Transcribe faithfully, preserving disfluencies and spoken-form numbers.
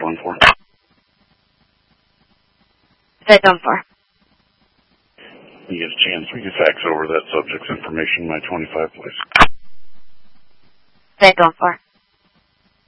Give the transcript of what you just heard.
calling for? Say done for. You get a chance, we can fax over that subject's information, my twenty-five, please. Say done for.